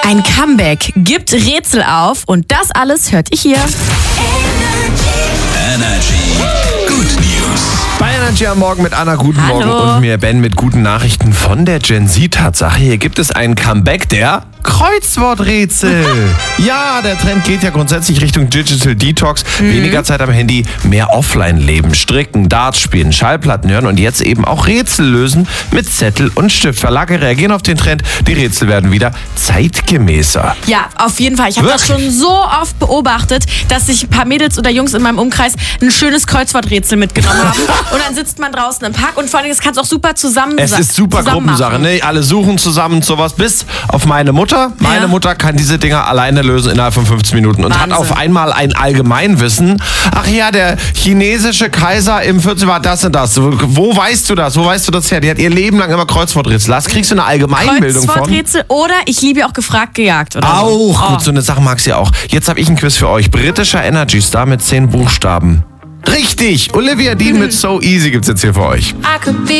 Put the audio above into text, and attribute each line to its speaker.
Speaker 1: Ein Comeback gibt Rätsel auf und das alles hört ihr hier.
Speaker 2: Energy Good News.
Speaker 3: Bei Energy am Morgen mit Anna, guten
Speaker 1: Hallo.
Speaker 3: Morgen, und mir Ben mit guten Nachrichten von der Gen Z-Tatsache. Hier gibt es ein Comeback der Kreuzworträtsel. Ja, der Trend geht ja grundsätzlich Richtung Digital Detox. Weniger Zeit am Handy, mehr Offline-Leben, stricken, Darts spielen, Schallplatten hören und jetzt eben auch Rätsel lösen mit Zettel und Stift. Verlage reagieren auf den Trend, die Rätsel werden wieder zeitgemäßer.
Speaker 1: Ja, auf jeden Fall. Ich habe das schon so oft beobachtet, dass sich ein paar Mädels oder Jungs in meinem Umkreis ein schönes Kreuzworträtsel mitgenommen haben. Und dann sitzt man draußen im Park und vor allem, das kannst du auch super zusammen
Speaker 3: Es ist super
Speaker 1: zusammen
Speaker 3: Gruppensache,
Speaker 1: machen.
Speaker 3: ne? Alle suchen zusammen und sowas, bis auf meine Mutter. Meine Mutter kann diese Dinger alleine lösen innerhalb von 15 Minuten und
Speaker 1: Wahnsinn.
Speaker 3: hat auf einmal ein Allgemeinwissen. Ach ja, der chinesische Kaiser im 14. war das und das. Wo weißt du das? Wo weißt du das her? Die hat ihr Leben lang immer Kreuzworträtsel. Das kriegst du eine Allgemeinbildung von.
Speaker 1: Kreuzworträtsel oder ich liebe auch gefragt, gejagt. Oder
Speaker 3: Auch.
Speaker 1: So.
Speaker 3: Gut, so eine Sache mag sie auch. Jetzt habe ich ein Quiz für euch. Britischer Energy Star mit 10 Buchstaben. Richtig! Olivia Dean mit So Easy gibt's jetzt hier für euch.
Speaker 4: I could be